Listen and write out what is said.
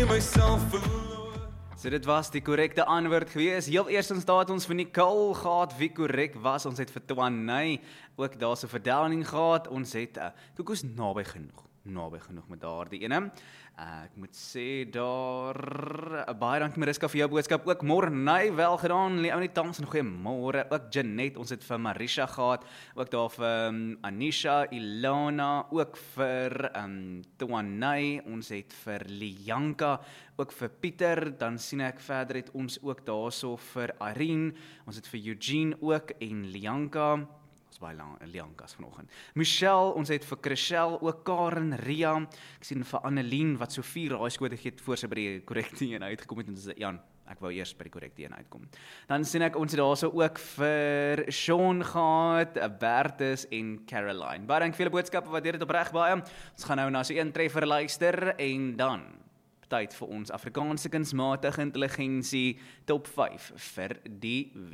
So dit was die korrekte antwoord gewees. Heel eerstens daar het ons vir Nicole gehad wie korrek was. Ons het vir Twanay ook daar so verdelning gehad. Ons het Koekoes naby genoeg met daardie ene. Ek moet sê daar baie dankie Mariska vir jou boodskap. Ook Mornay wel gedaan. Leonie Thompson goeiemôre. Ook Janet, ons het vir Marisha gehad. Ook daar vir Anisha, Ilona, ook vir Twanay, ons het vir Lianka, ook vir Pieter, dan sien ek verder het ons ook daarso vir Irene, ons het vir Eugene ook en Lianka. Ons baie lang Liankas vanoggend. Michelle, ons het vir Chriselle, ook Karen, Ria, ek sien vir Annelien wat so 4 raaiskote gegee het voor sy by die korrekte een uitgekom het en dis Jan. Ek wou eers by die korrekte een uitkom. Dan sien ek ons het daarso ook vir Sean gehad, Bertus en Caroline. Baie dankie vir julle boodskappe, waardeer dit opreg baie. Ons gaan nou na so 'n treffer luister en dan tyd vir ons Afrikaanse kunsmatige intelligensie top 5 vir die week.